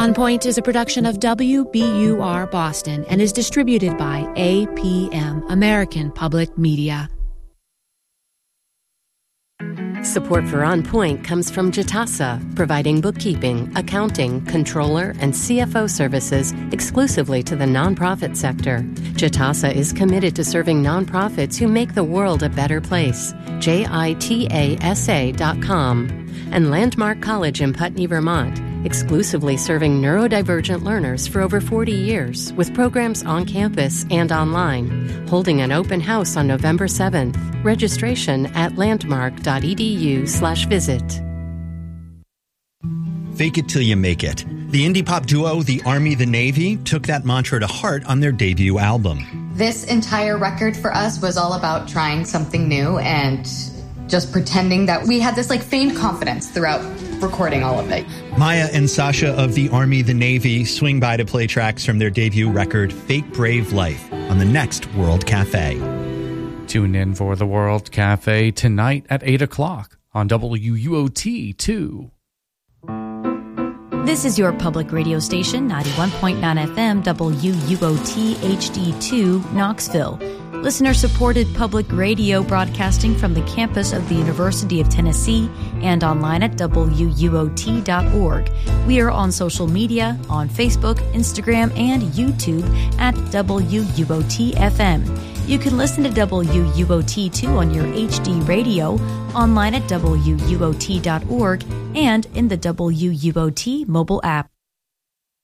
On Point is a production of WBUR Boston and is distributed by APM, American Public Media. Support for On Point comes from Jitasa, providing bookkeeping, accounting, controller, and CFO services exclusively to the nonprofit sector. Jitasa is committed to serving nonprofits who make the world a better place. JITASA.com. And Landmark College in Putney, Vermont, exclusively serving neurodivergent learners for over 40 years with programs on campus and online. Holding an open house on November 7th. Registration at landmark.edu/visit. Fake it till you make it. The indie pop duo, The Army, The Navy, took that mantra to heart on their debut album. This entire record for us was all about trying something new and just pretending that we had this feigned confidence throughout recording all of it. Maya and Sasha of The Army, The Navy swing by to play tracks from their debut record, Fake Brave Life, on the next World Cafe. Tune in for the World Cafe tonight at 8 o'clock on WUOT2. This is your public radio station, 91.9 FM, WUOT HD2, Knoxville. Listener-supported public radio broadcasting from the campus of the University of Tennessee and online at WUOT.org. We are on social media, on Facebook, Instagram, and YouTube at WUOT-FM. You can listen to WUOT2 on your HD radio, online at WUOT.org, and in the WUOT mobile app.